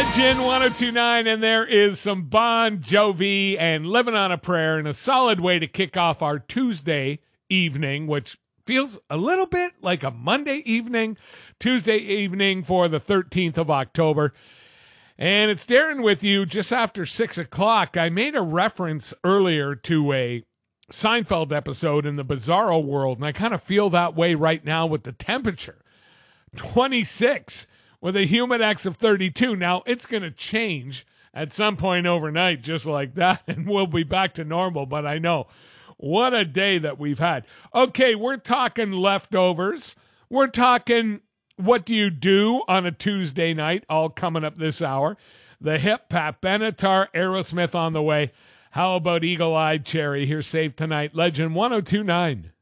Legend 1029, and there is some Bon Jovi and Living on a Prayer, and a solid way to kick off our Tuesday evening, which feels a little bit like a Monday evening, Tuesday evening for the 13th of October. And it's Darren with you just after 6 o'clock. I made a reference earlier to a Seinfeld episode in the Bizarro world, and I kind of feel that way right now with the temperature. 26 with a humid X of 32. Now, it's going to change at some point overnight just like that, and we'll be back to normal, but I know. What a day that we've had. Okay, we're talking leftovers. We're talking what do you do on a Tuesday night, all coming up this hour. The Hip, Pat Benatar, Aerosmith on the way. How about Eagle-Eyed Cherry? Here, Save Tonight. Legend 1029.